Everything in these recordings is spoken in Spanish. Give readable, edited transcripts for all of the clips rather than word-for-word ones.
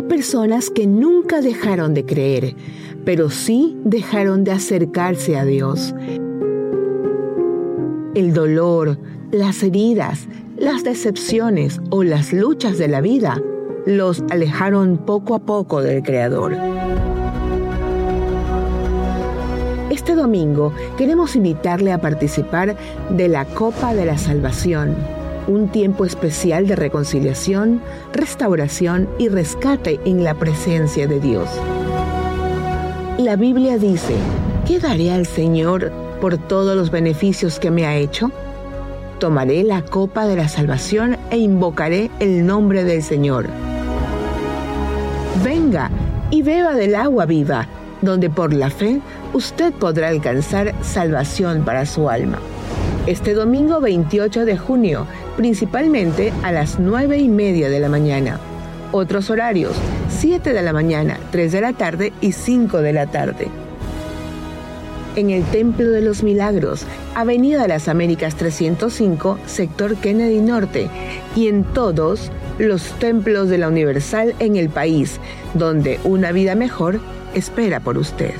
Hay personas que nunca dejaron de creer, pero sí dejaron de acercarse a Dios. El dolor, las heridas, las decepciones o las luchas de la vida los alejaron poco a poco del Creador. Este domingo queremos invitarle a participar de la Copa de la Salvación, un tiempo especial de reconciliación, restauración y rescate en la presencia de Dios. La Biblia dice: ¿qué daré al Señor por todos los beneficios que me ha hecho? Tomaré la copa de la salvación e invocaré el nombre del Señor. Venga y beba del agua viva, donde por la fe usted podrá alcanzar salvación para su alma. Este domingo 28 de junio, principalmente a las 9:30 de la mañana. Otros horarios: 7 de la mañana, 3 de la tarde y 5 de la tarde. En el Templo de los Milagros, Avenida de las Américas 305, sector Kennedy Norte, y en todos los templos de la Universal en el país, donde una vida mejor espera por usted.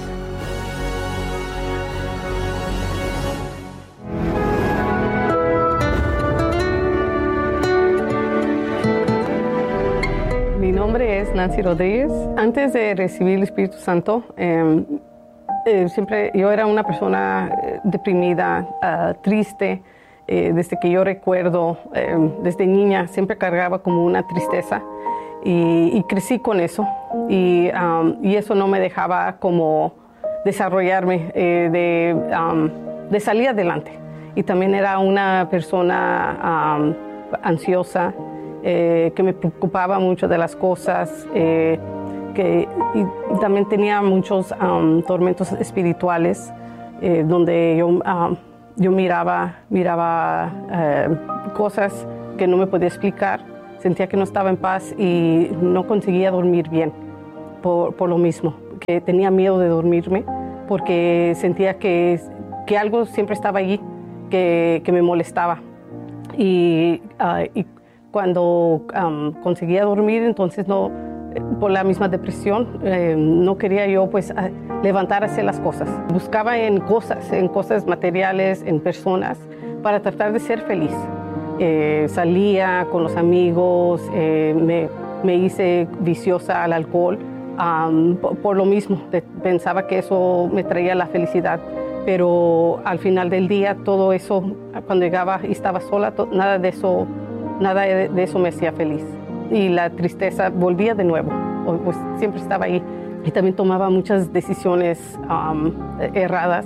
Mi nombre es Nancy Rodríguez. Antes de recibir el Espíritu Santo, siempre yo era una persona deprimida, triste. Desde que yo recuerdo, desde niña, siempre cargaba como una tristeza y crecí con eso. Y eso no me dejaba como desarrollarme, de salir adelante. Y también era una persona ansiosa, que me preocupaba mucho de las cosas, y también tenía muchos tormentos espirituales, donde yo miraba cosas que no me podía explicar, sentía que no estaba en paz y no conseguía dormir bien por lo mismo, que tenía miedo de dormirme porque sentía que algo siempre estaba allí, que me molestaba. Y cuando conseguía dormir, entonces no, por la misma depresión, no quería yo pues levantar a hacer las cosas. Buscaba en cosas materiales, en personas, para tratar de ser feliz. Salía con los amigos, me hice viciosa al alcohol, por lo mismo. Pensaba que eso me traía la felicidad, pero al final del día todo eso, cuando llegaba y estaba sola, nada de eso me hacía feliz. Y la tristeza volvía de nuevo, pues siempre estaba ahí. Y también tomaba muchas decisiones erradas.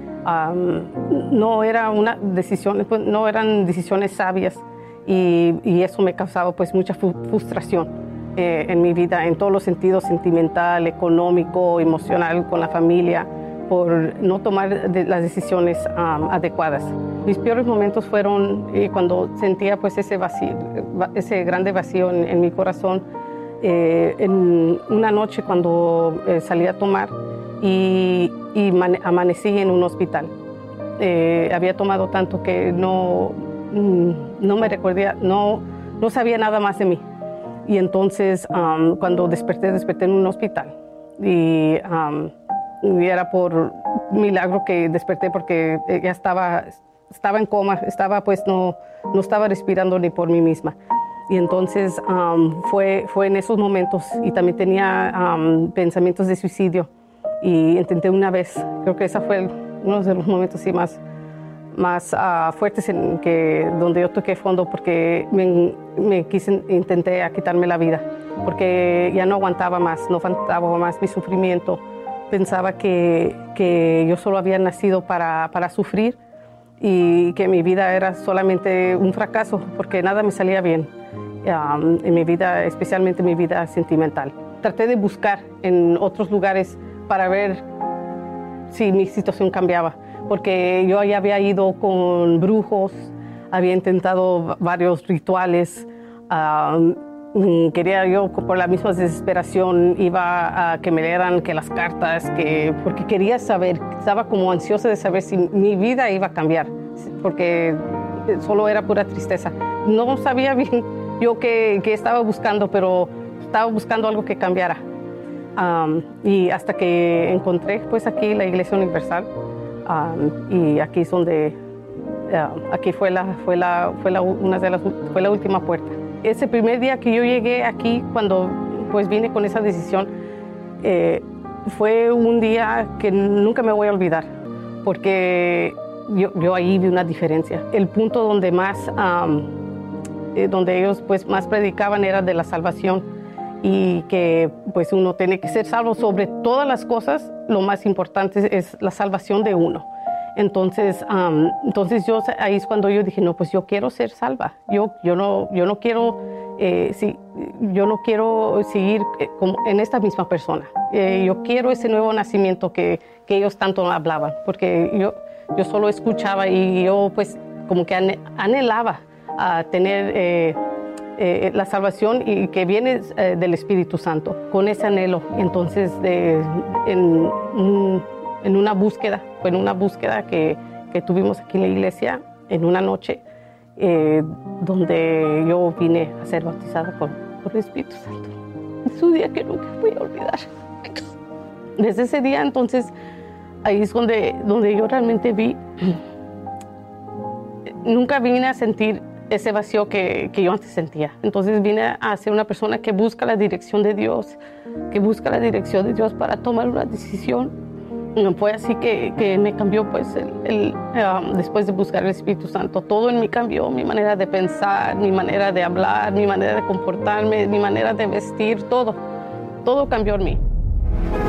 No eran decisiones sabias, y eso me causaba pues mucha frustración en mi vida, en todos los sentidos: sentimental, económico, emocional, con la familia, por no tomar las decisiones adecuadas. Mis peores momentos fueron cuando sentía pues ese vacío, ese grande vacío en mi corazón. En una noche cuando salí a tomar y amanecí en un hospital. Había tomado tanto que no me recordaba, no sabía nada más de mí. Y entonces cuando desperté en un hospital, y era por milagro que desperté, porque ya estaba en coma, no estaba respirando ni por mí misma. Y entonces fue en esos momentos, y también tenía pensamientos de suicidio, y intenté una vez. Creo que ese fue uno de los momentos sí, más fuertes donde yo toqué fondo, porque intenté quitarme la vida, porque ya no aguantaba más mi sufrimiento. Pensaba que yo solo había nacido para sufrir, y que mi vida era solamente un fracaso, porque nada me salía bien en mi vida, especialmente en mi vida sentimental. Traté de buscar en otros lugares para ver si mi situación cambiaba, porque yo ya había ido con brujos, había intentado varios rituales. Quería yo, por la misma desesperación, iba a que me leyeran que las cartas, porque quería saber, estaba como ansiosa de saber si mi vida iba a cambiar, porque solo era pura tristeza. No sabía bien yo qué estaba buscando, pero estaba buscando algo que cambiara. Y hasta que encontré pues aquí la Iglesia Universal, y aquí es donde aquí fue la última puerta. Ese primer día que yo llegué aquí, cuando pues vine con esa decisión, fue un día que nunca me voy a olvidar, porque yo ahí vi una diferencia. El punto donde donde ellos pues más predicaban era de la salvación, y que pues uno tiene que ser salvo sobre todas las cosas. Lo más importante es la salvación de uno. Entonces yo ahí es cuando yo dije, no, pues yo quiero ser salva. Yo no quiero seguir como en esta misma persona. Yo quiero ese nuevo nacimiento que ellos tanto hablaban, porque yo solo escuchaba, y yo pues como que anhelaba a tener la salvación, y que viene del Espíritu Santo, con ese anhelo. Entonces en una búsqueda que tuvimos aquí en la iglesia, en una noche, donde yo vine a ser bautizada por el Espíritu Santo. Es un día que nunca voy a olvidar. Desde ese día, entonces, ahí es donde yo realmente vi, nunca vine a sentir ese vacío que yo antes sentía. Entonces vine a ser una persona que busca la dirección de Dios, para tomar una decisión. Fue así que me cambió, pues, después de buscar el Espíritu Santo. Todo en mí cambió: mi manera de pensar, mi manera de hablar, mi manera de comportarme, mi manera de vestir, todo cambió en mí.